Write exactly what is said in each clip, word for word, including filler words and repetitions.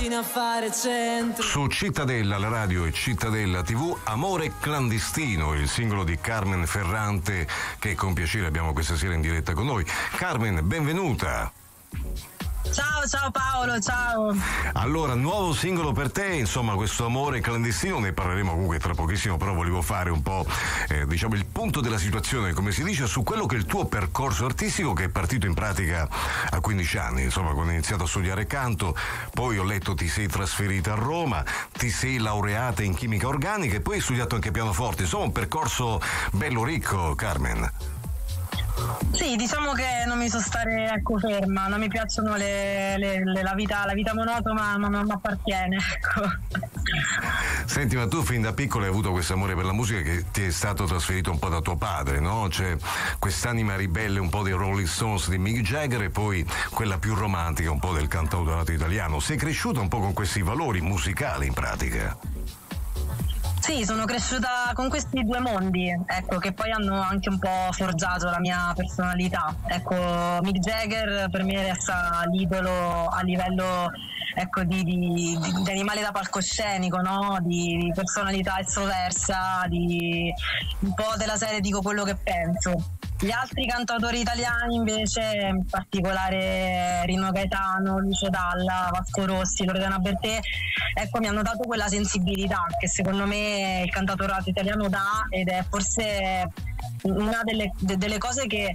fino a fare centro. Su Cittadella, la radio e Cittadella tivù, Amore clandestino, il singolo di Carmen Ferrante che con piacere abbiamo questa sera in diretta con noi. Carmen, benvenuta. Ciao, ciao Paolo, ciao. Allora, nuovo singolo per te, insomma, questo Amore clandestino, ne parleremo comunque tra pochissimo, però volevo fare un po', eh, diciamo, il punto della situazione, come si dice, su quello che è il tuo percorso artistico, che è partito in pratica a quindici anni, insomma, quando hai iniziato a studiare canto, poi ho letto ti sei trasferita a Roma, ti sei laureata in chimica organica e poi hai studiato anche pianoforte, insomma, un percorso bello ricco, Carmen. Sì, diciamo che non mi so stare ecco ferma, non mi piacciono le, le, le, la, vita, la vita monotona, ma non mi appartiene, ecco. Senti, ma tu fin da piccolo hai avuto questo amore per la musica che ti è stato trasferito un po' da tuo padre, no? C'è quest'anima ribelle un po' dei Rolling Stones di Mick Jagger e poi quella più romantica un po' del cantautorato italiano. Sei cresciuto un po' con questi valori musicali in pratica? Sì, sono cresciuta con questi due mondi, ecco, che poi hanno anche un po' forgiato la mia personalità. Ecco, Mick Jagger per me resta l'idolo a livello, ecco, di, di, di animale da palcoscenico, no? Di, di personalità estroversa, di un po' della serie dico quello che penso. Gli altri cantautori italiani invece, in particolare Rino Gaetano, Lucio Dalla, Vasco Rossi, Loredana Bertè, ecco, mi hanno dato quella sensibilità che secondo me il cantautorato italiano dà, ed è forse una delle, de, delle cose che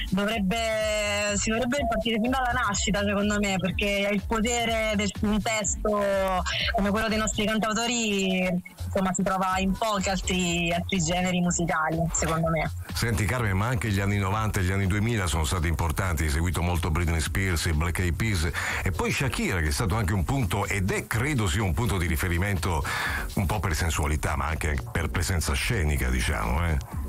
dovrebbe si dovrebbe partire fin dalla nascita, secondo me, perché il potere del un testo come quello dei nostri cantautori, insomma, si trova in pochi altri, altri generi musicali, secondo me. Senti Carmen, ma anche gli anni novanta e gli anni duemila sono stati importanti, hai seguito molto Britney Spears e Black Eyed Peas e poi Shakira, che è stato anche un punto, ed è credo sia un punto di riferimento un po' per sensualità ma anche per presenza scenica, diciamo, eh.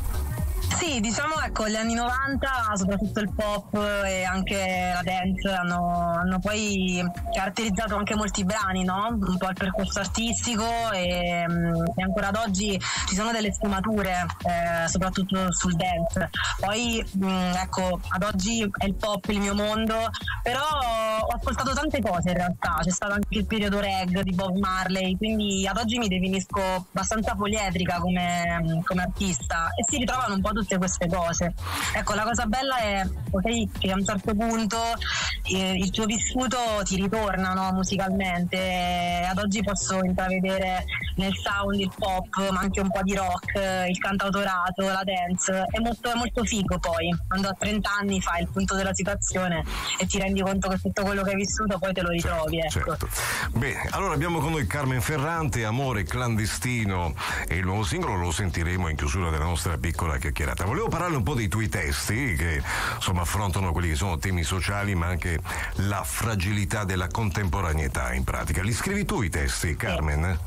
Sì, diciamo, ecco, gli anni novanta, soprattutto il pop e anche la dance hanno, hanno poi caratterizzato anche molti brani, no? Un po' il percorso artistico e, e ancora ad oggi ci sono delle sfumature, eh, soprattutto sul dance. Poi, mh, ecco, ad oggi è il pop il mio mondo, però ho ascoltato tante cose in realtà, c'è stato anche il periodo reggae di Bob Marley, quindi ad oggi mi definisco abbastanza poliedrica come, come artista e si ritrovano un po' tutte queste cose. Ecco, la cosa bella è okay, che a un certo punto eh, il tuo vissuto ti ritorna, no, musicalmente, e ad oggi posso intravedere nel sound il pop ma anche un po' di rock, il cantautorato, la dance. È molto, è molto figo poi quando a trenta anni fai il punto della situazione e ti rendi conto che tutto quello che hai vissuto poi te lo ritrovi, certo, ecco. Certo. Bene, allora abbiamo con noi Carmen Ferrante, Amore clandestino, e il nuovo singolo lo sentiremo in chiusura della nostra piccola chiacchierata. Volevo parlare un po' dei tuoi testi che insomma affrontano quelli che sono temi sociali ma anche la fragilità della contemporaneità in pratica. Li scrivi tu i testi, Carmen?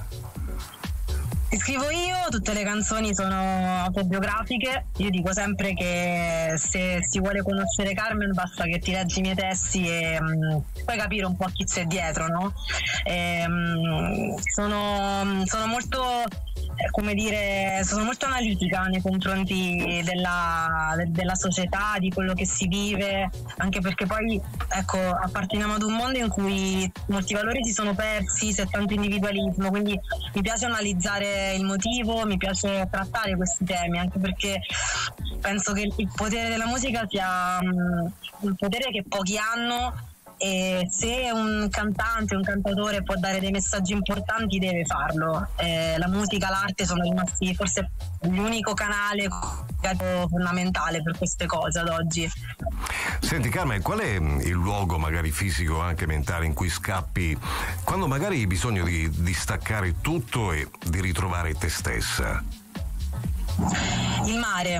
Li scrivo io, tutte le canzoni sono autobiografiche. Io dico sempre che se si vuole conoscere Carmen basta che ti leggi i miei testi e um, puoi capire un po' chi c'è dietro, no? E, um, sono, sono molto, come dire, sono molto analitica nei confronti della, de, della società, di quello che si vive, anche perché poi, ecco, apparteniamo ad un mondo in cui molti valori si sono persi, c'è tanto individualismo, quindi mi piace analizzare il motivo, mi piace trattare questi temi, anche perché penso che il potere della musica sia um, un potere che pochi hanno, e se un cantante, un cantautore può dare dei messaggi importanti deve farlo. Eh, la musica, l'arte sono rimasti forse l'unico canale fondamentale per queste cose ad oggi. Senti Carmen, qual è il luogo magari fisico, anche mentale, in cui scappi quando magari hai bisogno di, di staccare tutto e di ritrovare te stessa? Il mare,